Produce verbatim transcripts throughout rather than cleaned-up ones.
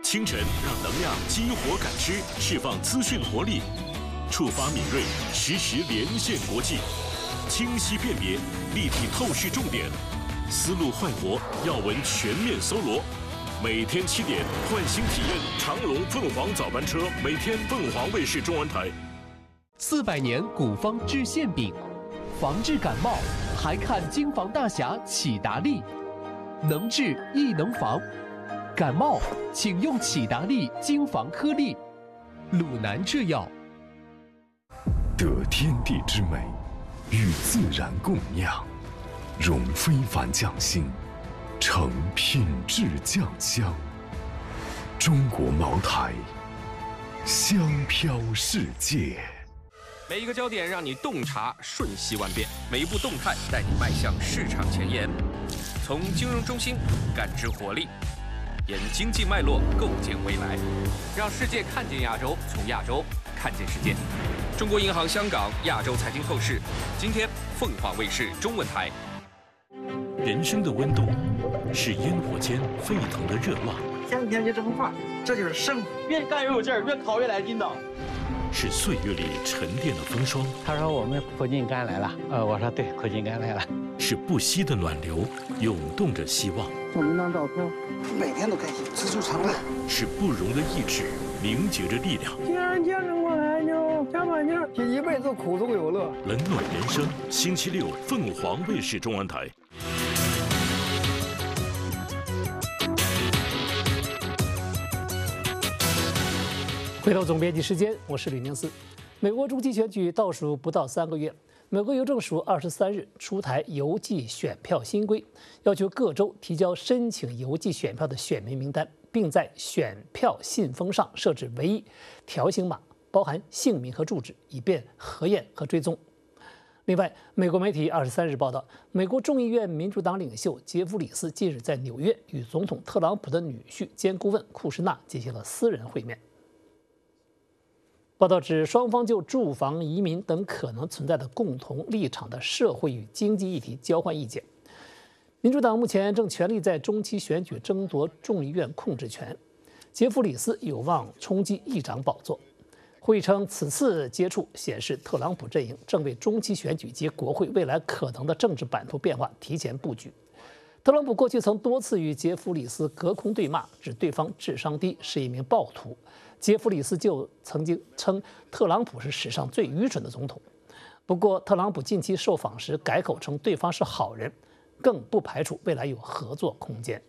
清晨让能量激活感知，释放资讯活力，触发敏锐，实时连线国际，清晰辨别，立体透视重点，思路焕活，要闻全面搜罗。每天七点，唤醒体验长隆凤凰早班车，每天凤凰卫视中文台。 四百年古方治馅饼，防治感冒还看京房大侠启达利，能治亦能防。感冒请用启达利京房颗粒，鲁南制药。 得天地之美，与自然共酿，融非凡匠心，成品质酱香。中国茅台，香飘世界。 每一个焦点让你洞察瞬息万变，每一步动态带你迈向市场前沿。从金融中心感知活力，沿经济脉络构建未来，让世界看见亚洲，从亚洲看见世界。中国银行香港亚洲财经透视，今天凤凰卫视中文台。 人生的温度是烟火间沸腾的热浪， 天天就这么画，这就是生活。越干越有劲儿，越考越来劲道。 是岁月里沉淀的风霜。 他说我们苦尽甘来了，呃，我说对，苦尽甘来了。 是不息的暖流，涌动着希望。 照明当照片，每天都开心，知足常乐。 是不容的意志，凝结着力量。 既然坚持过来，就加把劲儿，这一辈子苦中有乐。 冷暖人生，星期六凤凰卫视中文台。 回到总编辑时间，我是吕宁思。美国中期选举倒数不到三个月，美国邮政署二十三日出台邮寄选票新规，要求各州提交申请邮寄选票的选民名单，并在选票信封上设置唯一条形码，包含姓名和住址，以便核验和追踪。另外，美国媒体二十三日报道，美国众议院民主党领袖杰弗里斯近日在纽约与总统特朗普的女婿兼顾问库什纳进行了私人会面。报道指，双方就住房、移民等可能存在的共同立场的社会与经济议题交换意见。民主党目前正全力在中期选举争夺众议院控制权，杰弗里斯有望冲击议长宝座。会议称，此次接触显示特朗普阵营正为中期选举及国会未来可能的政治版图变化提前布局。特朗普过去曾多次与杰弗里斯隔空对骂，指对方智商低，是一名暴徒。杰弗里斯就曾经称特朗普是史上最愚蠢的总统。不过，特朗普近期受访时改口称对方是好人，更不排除未来有合作空间。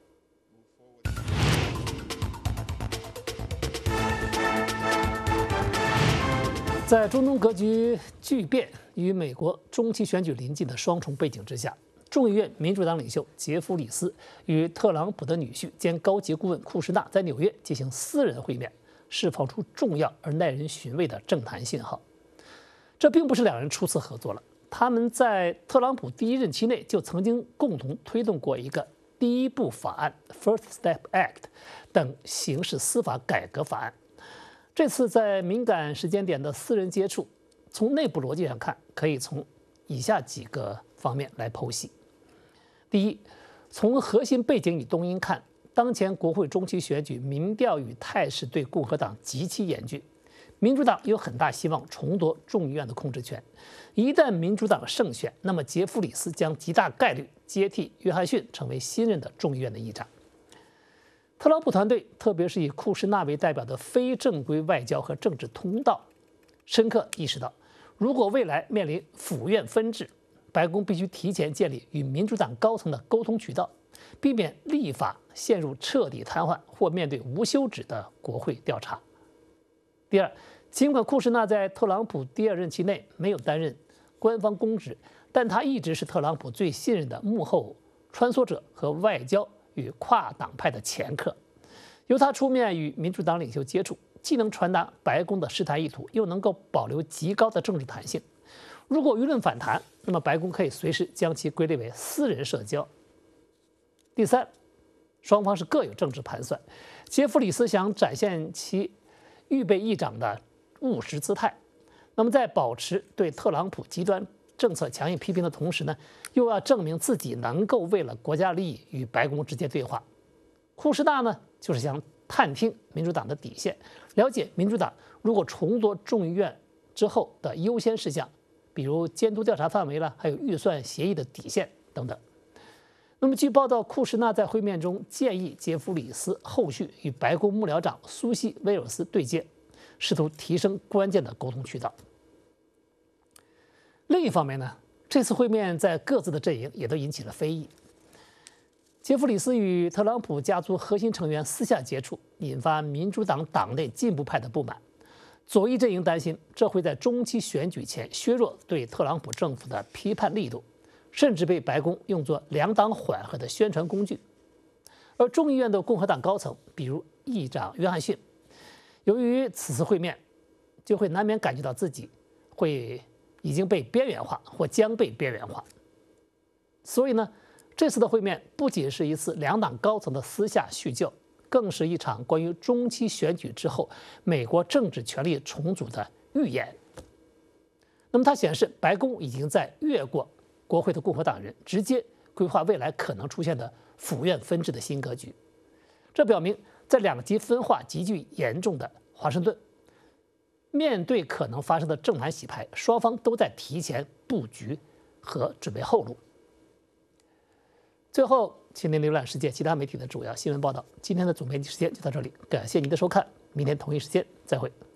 在中东格局巨变与美国中期选举临近的双重背景之下，众议院民主党领袖杰弗里斯与特朗普的女婿兼高级顾问库什纳在纽约进行私人会面，释放出重要而耐人寻味的政坛信号。这并不是两人初次合作了，他们在特朗普第一任期内就曾经共同推动过一个第一步法案 （First Step Act） 等刑事司法改革法案。这次在敏感时间点的私人接触，从内部逻辑上看，可以从以下几个方面来剖析。第一，从核心背景与动因看，当前国会中期选举民调与态势对共和党极其严峻，民主党有很大希望重夺众议院的控制权。一旦民主党胜选，那么杰弗里斯将极大概率接替约翰逊成为新任的众议院的议长。特朗普团队，特别是以库什纳为代表的非正规外交和政治通道，深刻意识到，如果未来面临府院分治，白宫必须提前建立与民主党高层的沟通渠道，避免立法陷入彻底瘫痪或面对无休止的国会调查。第二，尽管库什纳在特朗普第二任期内没有担任官方公职，但他一直是特朗普最信任的幕后穿梭者和外交与跨党派的掮客。由他出面与民主党领袖接触，既能传达白宫的试探意图，又能够保留极高的政治弹性。如果舆论反弹，那么白宫可以随时将其归类为私人社交。第三，双方是各有政治盘算。杰弗里斯想展现其预备议长的务实姿态，那么在保持对特朗普极端政策强硬批评的同时呢，又要证明自己能够为了国家利益与白宫之间对话。库什纳呢，就是想探听民主党的底线，了解民主党如果重夺众议院之后的优先事项，比如监督调查范围了，还有预算协议的底线等等。那么据报道，库什纳在会面中建议杰弗里斯后续与白宫幕僚长苏西·威尔斯对接，试图提升关键的沟通渠道。另一方面呢，这次会面在各自的阵营也都引起了非议。杰弗里斯与特朗普家族核心成员私下接触，引发民主党党内进步派的不满。左翼阵营担心这会在中期选举前削弱对特朗普政府的批判力度，甚至被白宫用作两党缓和的宣传工具。而众议院的共和党高层，比如议长约翰逊，由于此次会面，就会难免感觉到自己会已经被边缘化或将被边缘化。所以呢，这次的会面不仅是一次两党高层的私下叙旧，更是一场关于中期选举之后美国政治权力重组的预演。那么它显示，白宫已经在越过国会的共和党人，直接规划未来可能出现的府院分治的新格局。这表明，在两极分化极具严重的华盛顿，面对可能发生的政坛洗牌，双方都在提前布局和准备后路。最后，请您浏览世界其他媒体的主要新闻报道。今天的总编辑时间就到这里，感谢您的收看，明天同一时间再会。